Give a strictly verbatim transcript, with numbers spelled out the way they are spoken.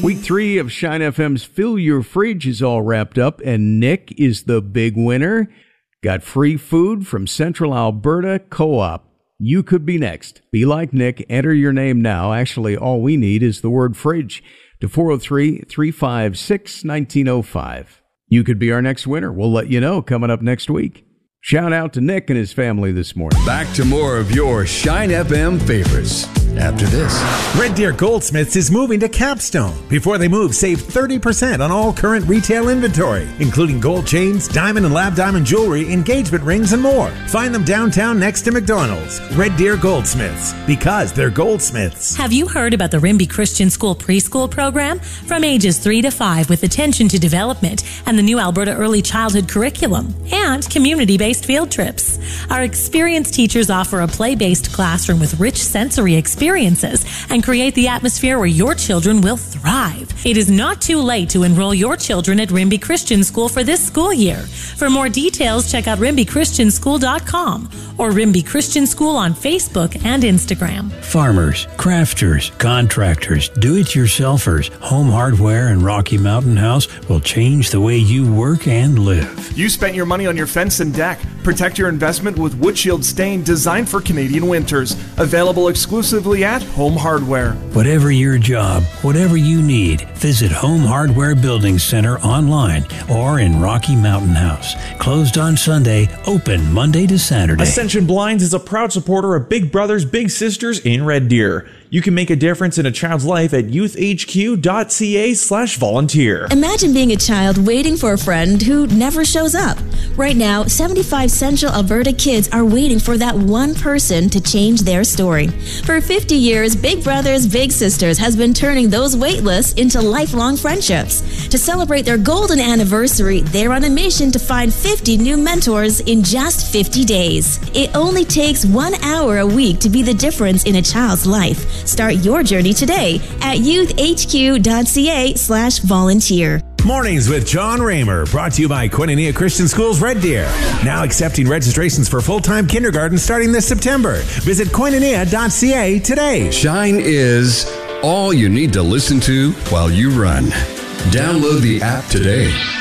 Week three of Shine F M's Fill Your Fridge is all wrapped up, and Nick is the big winner. Got free food from Central Alberta Co-op. You could be next. Be like Nick. Enter your name now. Actually, all we need is the word fridge to four oh three, three five six, one nine oh five. You could be our next winner. We'll let you know coming up next week. Shout out to Nick and his family this morning. Back to more of your Shine F M favorites after this. Red Deer Goldsmiths is moving to Capstone. Before they move, save thirty percent on all current retail inventory, including gold chains, diamond and lab diamond jewelry, engagement rings, and more. Find them downtown next to McDonald's. Red Deer Goldsmiths, because they're goldsmiths. Have you heard about the Rimby Christian School preschool program? From ages three to five, with attention to development and the new Alberta Early Childhood curriculum and community-based field trips. Our experienced teachers offer a play-based classroom with rich sensory experiences and create the atmosphere where your children will thrive. It is not too late to enroll your children at Rimby Christian School for this school year. For more details, check out rimby christian school dot com or Rimby Christian School on Facebook and Instagram. Farmers, crafters, contractors, do-it-yourselfers, Home Hardware and Rocky Mountain House will change the way you work and live. You spent your money on your fence and deck. Protect your investment with Wood Shield stain designed for Canadian winters. Available exclusively at Home Hardware. Whatever your job, whatever you need, visit Home Hardware Building Center online or in Rocky Mountain House. Closed on Sunday, open Monday to Saturday. Ascension Blinds is a proud supporter of Big Brothers Big Sisters in Red Deer. You can make a difference in a child's life at youth h q dot c a slash volunteer. Imagine being a child waiting for a friend who never shows up. Right now, seventy-five Central Alberta kids are waiting for that one person to change their story. For fifty years, Big Brothers Big Sisters has been turning those wait lists into lifelong friendships. To celebrate their golden anniversary, they're on a mission to find fifty new mentors in just fifty days. It only takes one hour a week to be the difference in a child's life. Start your journey today at youth h q dot c a slash volunteer. Mornings with John Raymer, brought to you by Koinonia Christian Schools Red Deer. Now accepting registrations for full-time kindergarten starting this September. Visit koinonia dot c a today. Shine is all you need to listen to while you run. Download the app today.